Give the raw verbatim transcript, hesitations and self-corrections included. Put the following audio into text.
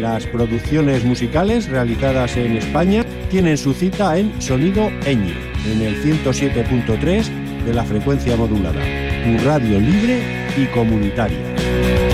Las producciones musicales realizadas en España tienen su cita en Sonido Eñe, en el ciento siete punto tres de la frecuencia modulada, tu radio libre y comunitaria.